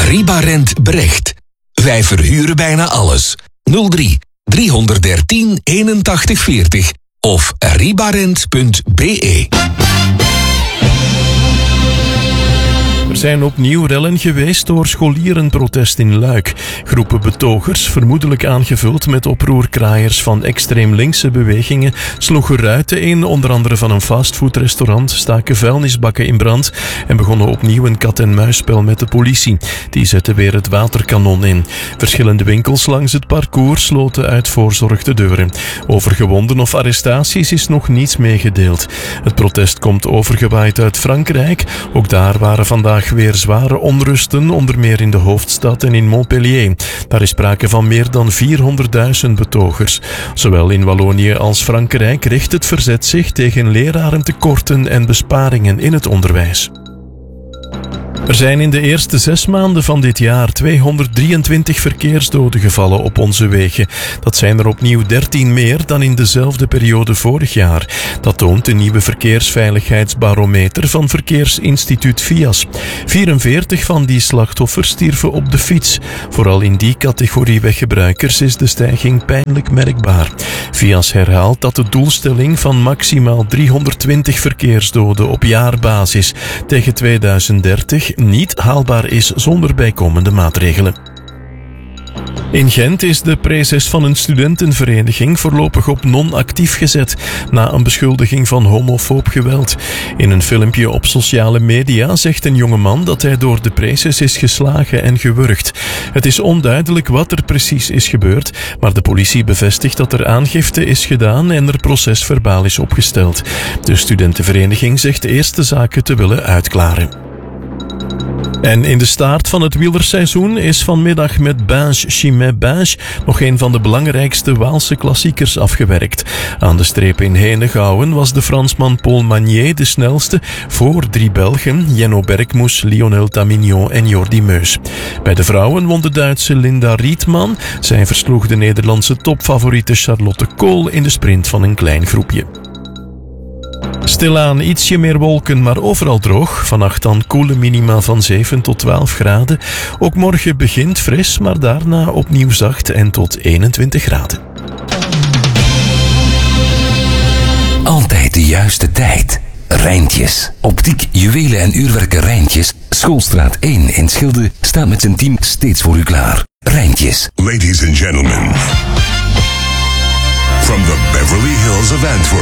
Ribarent Brecht. Wij verhuren bijna alles. 03 313 81 40 of ribarent.be. Er zijn opnieuw rellen geweest door scholierenprotest in Luik. Groepen betogers, vermoedelijk aangevuld met oproerkraaiers van extreem linkse bewegingen, sloegen ruiten in, onder andere van een fastfoodrestaurant, staken vuilnisbakken in brand en begonnen opnieuw een kat-en-muisspel met de politie. Die zette weer het waterkanon in. Verschillende winkels langs het parcours sloten uit voorzorg de deuren. Over gewonden of arrestaties is nog niets meegedeeld. Het protest komt overgewaaid uit Frankrijk. Ook daar waren vandaag weer zware onrusten, onder meer in de hoofdstad en in Montpellier. Daar is sprake van meer dan 400.000 betogers. Zowel in Wallonië als Frankrijk richt het verzet zich tegen lerarentekorten en besparingen in het onderwijs. Er zijn in de eerste 6 maanden van dit jaar 223 verkeersdoden gevallen op onze wegen. Dat zijn er opnieuw 13 meer dan in dezelfde periode vorig jaar. Dat toont de nieuwe verkeersveiligheidsbarometer van Verkeersinstituut VIAS. 44 van die slachtoffers stierven op de fiets. Vooral in die categorie weggebruikers is de stijging pijnlijk merkbaar. VIAS herhaalt dat de doelstelling van maximaal 320 verkeersdoden op jaarbasis tegen 2030 niet haalbaar is zonder bijkomende maatregelen. In Gent is de praeses van een studentenvereniging voorlopig op non-actief gezet na een beschuldiging van homofoob geweld. In een filmpje op sociale media zegt een jongeman dat hij door de praeses is geslagen en gewurgd. Het is onduidelijk wat er precies is gebeurd, maar de politie bevestigt dat er aangifte is gedaan en er procesverbaal is opgesteld. De studentenvereniging zegt eerst de zaken te willen uitklaren. En in de staart van het wielerseizoen is vanmiddag met Binge-Chimay-Binge nog een van de belangrijkste Waalse klassiekers afgewerkt. Aan de streep in Henegouwen was de Fransman Paul Magnier de snelste voor 3 Belgen, Jenno Berkmoes, Lionel Tamignon en Jordi Meus. Bij de vrouwen won de Duitse Linda Rietman. Zij versloeg de Nederlandse topfavoriete Charlotte Kool in de sprint van een klein groepje. Stilaan ietsje meer wolken, maar overal droog. Vannacht dan koele minima van 7 tot 12 graden. Ook morgen begint fris, maar daarna opnieuw zacht en tot 21 graden. Altijd de juiste tijd. Rijntjes. Optiek, juwelen en uurwerken Rijntjes. Schoolstraat 1 in Schilde staat met zijn team steeds voor u klaar. Rijntjes. Ladies and gentlemen, from the Beverly Hills of Antwerp.